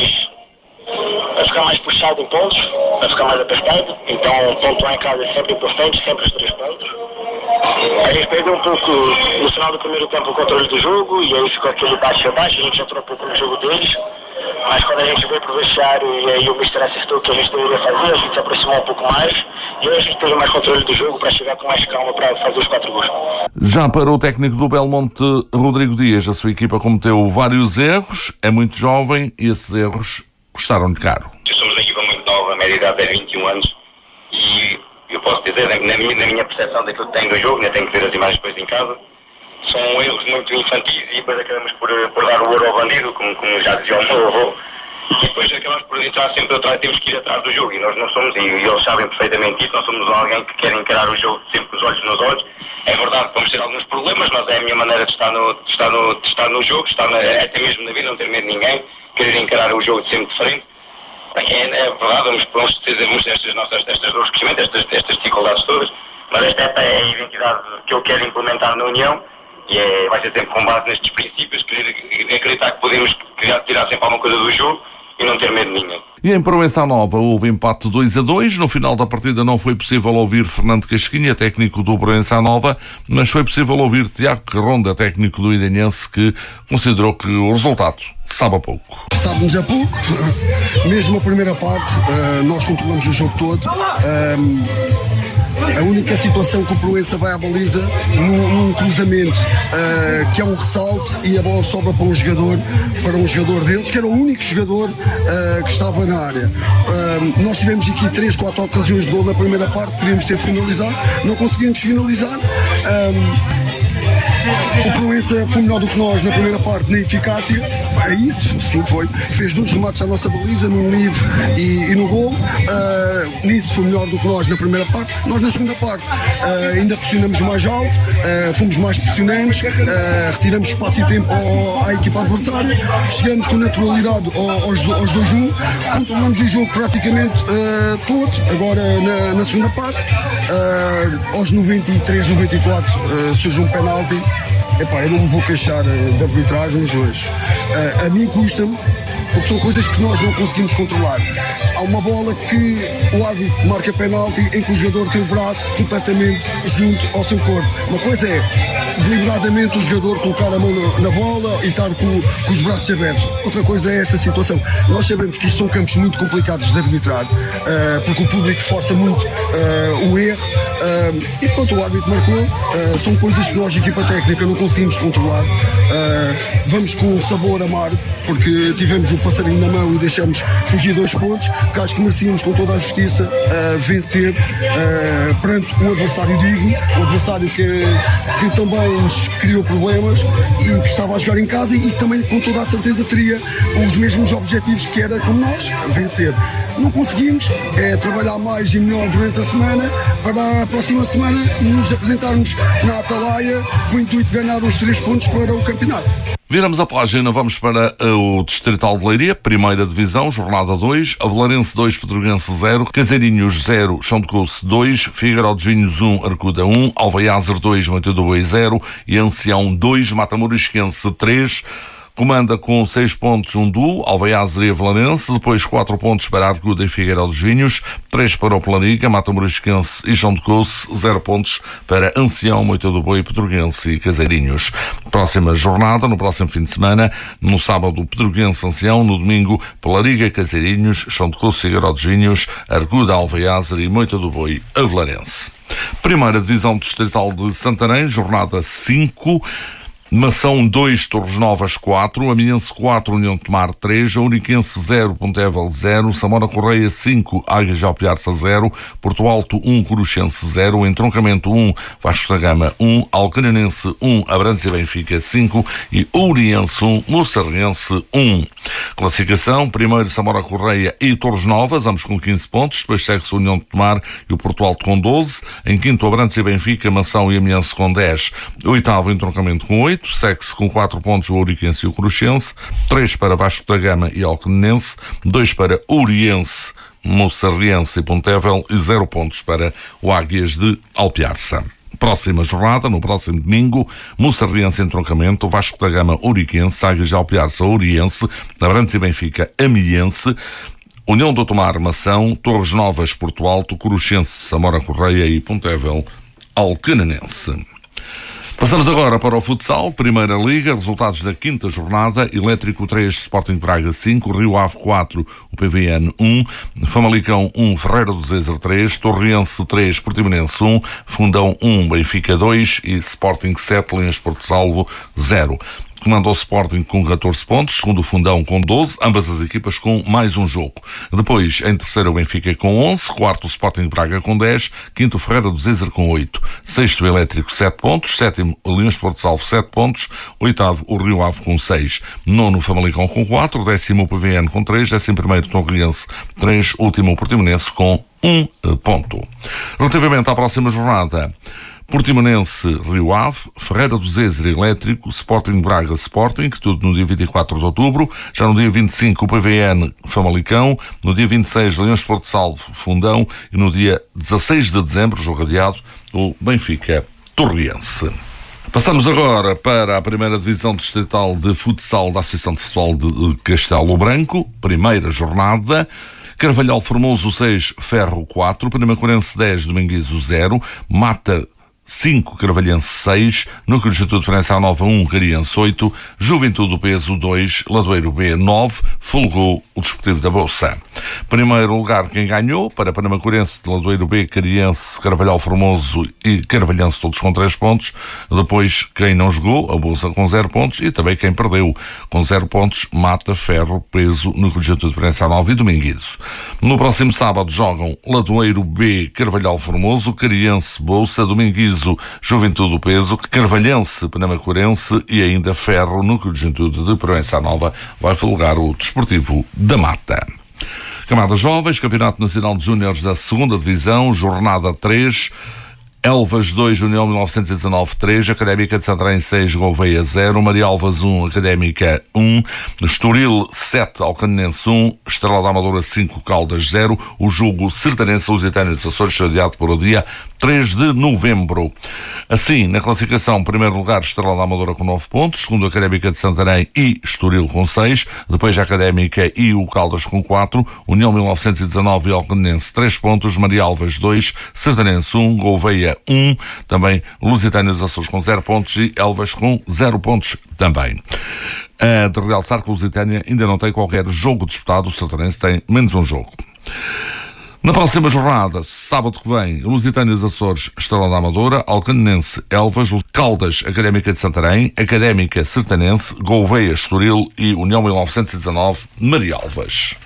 ficar mais puxado em pontos, vai ficar mais apertado, então pontuar em casa é sempre importante, sempre os 3 pontos. A gente perdeu um pouco no final do primeiro tempo o controle do jogo e aí ficou aquele bate-rebate, a gente entrou um pouco no jogo deles, mas quando a gente veio pro vestiário e aí o Mister assistiu o que a gente deveria fazer, a gente se aproximou um pouco mais e aí a gente teve mais controle do jogo para chegar com mais calma para fazer os 4 gols. Já para o técnico do Belmonte, Rodrigo Dias, a sua equipa cometeu vários erros, é muito jovem e esses erros custaram-lhe caro. Somos uma equipa muito nova, a média idade é 21 anos e eu posso dizer, na minha percepção daquilo que tem do jogo, tenho que ver as imagens depois em casa, são erros muito infantis e depois acabamos por dar o ouro ao bandido, como já dizia o meu avô, e depois acabamos por entrar sempre atrás, temos que ir atrás do jogo e nós não somos, e eles sabem perfeitamente isso, nós somos alguém que quer encarar o jogo sempre com os olhos nos olhos. É verdade que vamos ter alguns problemas, mas é a minha maneira de estar no jogo, até mesmo na vida, não ter medo de ninguém, querer encarar o jogo de sempre de frente. É verdade, vamos ter estas dores de crescimento, estas dificuldades todas, mas esta é a identidade que eu quero implementar na União e vai ser sempre com base nestes princípios, acreditar que podemos tirar sempre alguma coisa do jogo não ter medo nenhum. E em Proença Nova houve empate 2-2. No final da partida não foi possível ouvir Fernando Casquinha, técnico do Proença Nova, mas foi possível ouvir Tiago Carronda, técnico do Idenense, que considerou que o resultado sabe a pouco. Sabe-nos a pouco. Mesmo a primeira parte, nós controlamos o jogo todo. A única situação que o Proença vai à baliza num cruzamento que é um ressalto e a bola sobra para um jogador deles, que era o único jogador que estava na área. Nós tivemos aqui 3-4 ocasiões de gol na primeira parte, podíamos ter finalizado, não conseguimos finalizar. O Proença foi melhor do que nós na primeira parte na eficácia, isso sim foi, fez 2 remates à nossa baliza, num livre e no gol. Nisso foi melhor do que nós na primeira parte. Nós na segunda parte ainda pressionamos mais alto, fomos mais pressionantes, retiramos espaço e tempo à equipa adversária, chegamos com naturalidade aos 2-1, controlamos o jogo praticamente todo. Agora na segunda parte, aos 93, 94 surge um penalti. Eu não me vou queixar de arbitragens hoje. A mim custa-me, porque são coisas que nós não conseguimos controlar. Há uma bola que o árbitro marca penalti em que o jogador tem o braço completamente junto ao seu corpo. Uma coisa é deliberadamente o jogador colocar a mão na bola e estar com os braços abertos. Outra coisa é esta situação. Nós sabemos que isto são campos muito complicados de arbitrar, porque o público força muito o erro, e pronto, o árbitro marcou. São coisas que nós, equipa técnica, não conseguimos controlar. Vamos com um sabor amargo, porque tivemos o passarinho na mão e deixamos fugir 2 pontos, que acho que merecíamos com toda a justiça vencer perante um adversário digno, um adversário que também nos criou problemas e que estava a jogar em casa e que também com toda a certeza teria os mesmos objetivos que era como nós, vencer. Não conseguimos, trabalhar mais e melhor durante a semana para a próxima semana nos apresentarmos na Atalaia com o intuito de ganhar os 3 pontos para o campeonato. Viramos a página, vamos para o Distrital de Leiria, primeira divisão, jornada 2, Avelarense 2, Pedroguense 0, Caseirinhos 0, Chão de Couce 2, Figueiró de Vinhos 1, Arcuda 1, Alvaiazer 2, Moitador 0 e Ancião 2, Matamorisquense 3, comanda com 6 pontos um duo, Alvaiazer e Avelarense, depois 4 pontos para Arcuda e Figueiró dos Vinhos, 3 para o Planiga, Matamorisquense e Chão de Couce, 0 pontos para Ancião, Moita do Boi, Pedroguense e Caseirinhos. Próxima jornada, no próximo fim de semana, no sábado Pedroguense, Ancião, no domingo Planiga, Caseirinhos, Chão de Couce, Figueiró dos Vinhos, Arcuda, Alvaiazer e Moita do Boi, Avelarense. Primeira divisão distrital de Santarém, jornada 5, Mação 2, Torres Novas 4, Amiense 4, União de Tomar 3, Ouriquense 0, Pontevel 0, Samora Correia 5, Águias de Alpiarça 0, Porto Alto 1, Coruchense 0, Entroncamento 1, Vasco da Gama 1, Alcanenense 1, Abrantes e Benfica 5 e Ouriense 1, Moçarrense 1. Classificação, primeiro Samora Correia e Torres Novas, ambos com 15 pontos, depois segue-se a União de Tomar e o Porto Alto com 12, em quinto Abrantes e Benfica, Mação e Amiense com 10, oitavo Entroncamento com 8, segue-se com 4 pontos o Ouriquense e o Coruchense, 3 para Vasco da Gama e Alcanenense, 2 para Ouriense, Moçarrense e Pontevel e 0 pontos para o Águias de Alpiarça. Próxima jornada, no próximo domingo, Moçarrense Entroncamento, Vasco da Gama Ouriquense, Águias de Alpiarça Ouriense, Abrantes e Benfica Amiense, União do Tomar Mação, Torres Novas Porto Alto, Coruchense Samora Correia e Pontevel Alcanenense. Passamos agora para o futsal, Primeira Liga, resultados da quinta jornada, Elétrico 3, Sporting Braga 5, Rio Ave 4, o PVN 1, Famalicão 1, Ferreira do Zezer 3, Torriense 3, Portimonense 1, Fundão 1, Benfica 2 e Sporting 7, Linhas Porto Salvo 0. Comanda o Sporting com 14 pontos, segundo o Fundão com 12, ambas as equipas com mais um jogo. Depois, em terceiro, o Benfica com 11, quarto, o Sporting Braga com 10, quinto, o Ferreira do Zezer com 8, sexto, o Elétrico 7 pontos, sétimo, o Linhas de Porto Salvo 7 pontos, oitavo, o Rio Ave com 6, nono, o Famalicão com 4, décimo, o PVN com 3, décimo primeiro, Torriense 3, último, o Portimonense com 1 ponto. Relativamente à próxima jornada, Portimonense, Rio Ave, Ferreira do Zezer, Elétrico, Sporting Braga, Sporting, tudo no dia 24 de outubro, já no dia 25 o PVN, Famalicão, no dia 26 Leões de Porto Salvo, Fundão e no dia 16 de dezembro, jogo adiado, o Benfica Torriense. Passamos agora para a primeira divisão distrital de futsal da Associação de Futebol de Castelo Branco, primeira jornada. Carvalhal Formoso 6, Ferro 4, Primacorense 10, Dominguizo 0, Mata 5, Carvalhense 6, Núcleo de Juventude França Nova 1, Cariense 8, Juventude do Peso 2, Ladoeiro B 9, folgou o Desportivo da Bolsa. Primeiro lugar quem ganhou, para Primacorense, Ladoeiro B, Cariense, Carvalhal Formoso e Carvalhense, todos com 3 pontos. Depois quem não jogou, a Bolsa com 0 pontos, e também quem perdeu com 0 pontos, Mata, Ferro, Peso, Núcleo de Juventude França Nova e Dominguizo. No próximo sábado jogam Ladoeiro B, Carvalhal Formoso, Cariense, Bolsa, Dominguizo, Juventude do Peso, Carvalhense, Primacorense e ainda Ferro, Núcleo de Juventude de Proença Nova, vai folgar o Desportivo da Mata. Camadas Jovens, Campeonato Nacional de Júniores da 2ª Divisão, Jornada 3, Elvas 2, União 1919 3, Académica de Santarém 6, Gouveia 0, Marialvas 1, Académica 1, Estoril 7, Alcanense 1, Estrela da Amadora 5, Caldas 0, o jogo Sertanense Lusitânia dos Açores foi adiado para o dia 3 de novembro. Assim, na classificação, primeiro lugar Estrela da Amadora com 9 pontos, segundo Académica de Santarém e Estoril com 6, depois a Académica e o Caldas com 4, União 1919 e Alcanense 3 pontos, Marialvas 2, Sertanense 1, Gouveia 1, também Lusitânia dos Açores com 0 pontos e Elvas com 0 pontos também. De realçar que a Lusitânia ainda não tem qualquer jogo disputado, o Sertanense tem menos um jogo. Na próxima jornada, sábado que vem, Lusitânia dos Açores, Estrela da Amadora, Alcanense, Elvas, Caldas, Académica de Santarém, Académica Sertanense, Gouveia, Estoril e União 1919, Marialvas.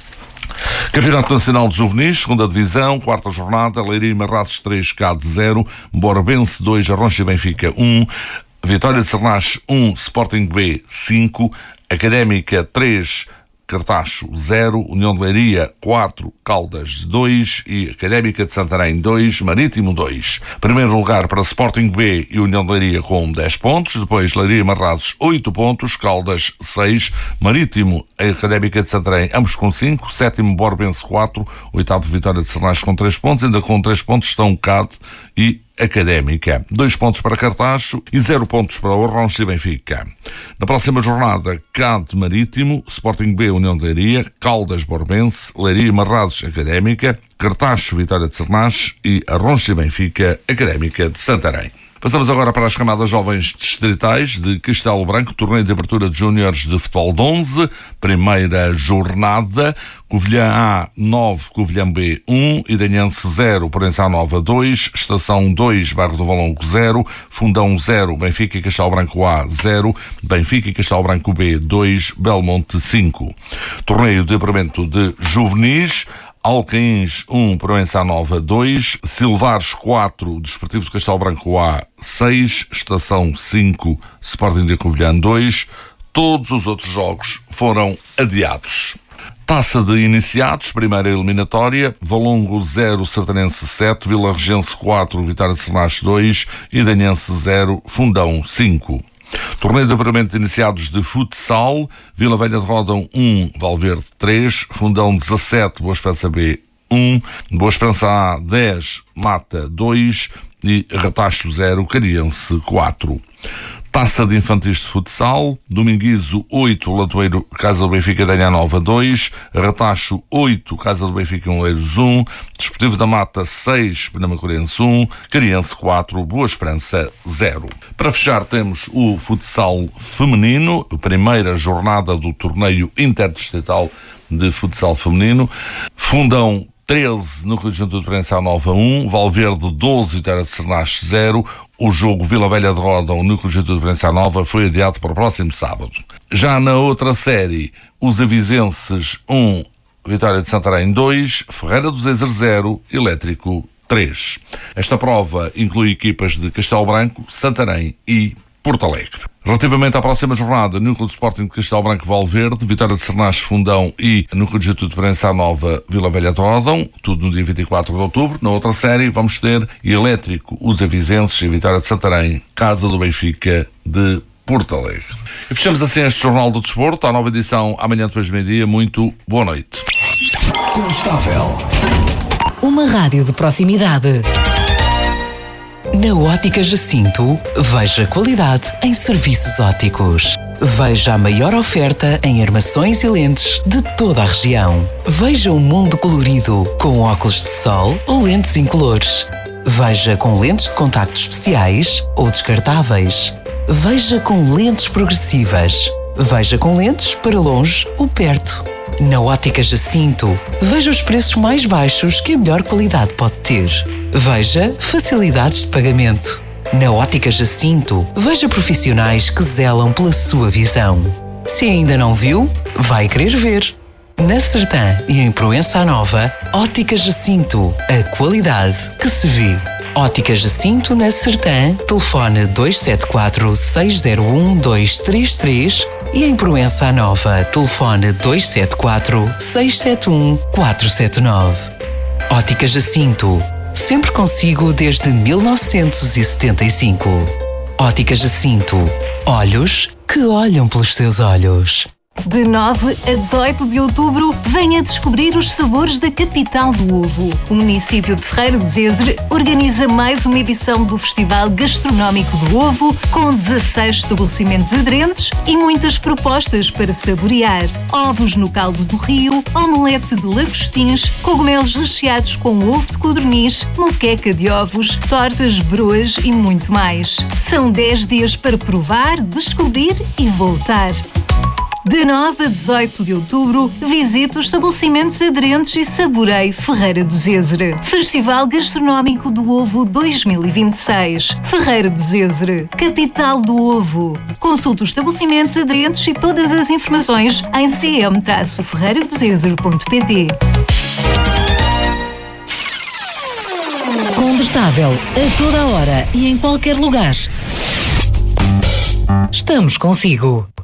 Campeonato Nacional de Juvenis, 2ª Divisão, 4ª jornada, Leiria e Marrazes 3, CAD 0, Borbense 2, Arroncha e Benfica 1, Vitória de Sernache 1, Sporting B 5, Académica 3, Cartacho 0, União de Leiria 4, Caldas 2 e Académica de Santarém 2, Marítimo 2. Primeiro lugar para Sporting B e União de Leiria com 10 pontos, depois Leiria e Marrazes 8 pontos, Caldas 6, Marítimo e Académica de Santarém ambos com 5, 7º Borbense 4, 8º Vitória de Sernache com 3 pontos, ainda com 3 pontos estão CAD e Académica. 2 pontos para Cartacho e 0 pontos para o Arroncha e Benfica. Na próxima jornada, CAD Marítimo, Sporting B, União de Leiria, Caldas Borbense, Leiria e Marrazes Académica, Cartacho Vitória de Sernache e Arroncha e Benfica Académica de Santarém. Passamos agora para as camadas jovens distritais de Castelo Branco, torneio de abertura de júniores de futebol de 11, primeira jornada, Covilhã A 9, Covilhã B 1, Idanhense 0, Proença Nova 2, Estação 2, Bairro do Valongo 0, Fundão 0, Benfica e Castelo Branco A 0, Benfica e Castelo Branco B 2, Belmonte 5. Torneio de apuramento de juvenis, Alcaíns 1, Proença Nova 2, Silvares 4, Desportivo de Castelo Branco A 6, Estação 5, Sporting de Covilhã 2. Todos os outros jogos foram adiados. Taça de Iniciados, primeira eliminatória, Valongo 0, Sertanense 7, Vila Regense 4, Vitória de Sernache 2, Idanhense 0, Fundão 5. Torneio de apuramento de iniciados de futsal, Vila Velha de Ródão 1, Valverde 3, Fundão 17, Boa Esperança B 1, Boa Esperança A 10, Mata 2 e Ratacho 0, Cariense 4. Taça de Infantis de Futsal, Dominguizo 8, Latoeiro, Casa do Benfica Danha Nova 2, Ratacho 8, Casa do Benfica Oleiros 1, Desportivo da Mata 6, Penamacorense 1, Cariense 4, Boa Esperança 0. Para fechar temos o futsal feminino, a primeira jornada do torneio interdistrital de futsal feminino. Fundão 13, Núcleo de Juventude de Proença Nova 1, Valverde 12, Vitória de Sernache 0. O jogo Vila Velha de Ródão, Núcleo de Juventude de Proença Nova, foi adiado para o próximo sábado. Já na outra série, os avizenses 1, Vitória de Santarém 2, Ferreira do Zezer 0, Elétrico 3. Esta prova inclui equipas de Castelo Branco, Santarém e Porto Alegre. Relativamente à próxima jornada, Núcleo de Sporting de Castelo Branco Valverde, Vitória de Sernache Fundão e Núcleo de Juventude de Proença Nova Vila Velha de Ródão, tudo no dia 24 de outubro. Na outra série vamos ter Elétrico, os Avizenses e Vitória de Santarém, Casa do Benfica de Porto Alegre. E fechamos assim este Jornal do Desporto, à nova edição amanhã depois do meio-dia. Muito boa noite. Uma rádio de proximidade. Na Ótica Jacinto, veja qualidade em serviços ópticos. Veja a maior oferta em armações e lentes de toda a região. Veja o mundo colorido com óculos de sol ou lentes incolores. Veja com lentes de contacto especiais ou descartáveis. Veja com lentes progressivas. Veja com lentes para longe ou perto. Na Ótica Jacinto, veja os preços mais baixos que a melhor qualidade pode ter. Veja facilidades de pagamento. Na Ótica Jacinto, veja profissionais que zelam pela sua visão. Se ainda não viu, vai querer ver. Na Sertã e em Proença Nova, Ótica Jacinto, a qualidade que se vê. Ótica Jacinto na Sertã, telefone 274 601 233 e em Proença Nova, telefone 274 671 479. Ótica Jacinto, sempre consigo desde 1975. Ótica Jacinto, olhos que olham pelos seus olhos. De 9 a 18 de outubro, venha descobrir os sabores da capital do ovo. O município de Ferreira do Zezer organiza mais uma edição do Festival Gastronómico do Ovo, com 16 estabelecimentos aderentes e muitas propostas para saborear. Ovos no caldo do rio, omelete de lagostins, cogumelos recheados com ovo de codorniz, moqueca de ovos, tortas, broas e muito mais. São 10 dias para provar, descobrir e voltar. De 9 a 18 de outubro, visite os estabelecimentos aderentes e saboreie Ferreira do Zezer. Festival Gastronómico do Ovo 2026. Ferreira do Zezer, capital do ovo. Consulte os estabelecimentos aderentes e todas as informações em cm-ferreiradozezer.pt. Condestável, a toda hora e em qualquer lugar. Estamos consigo.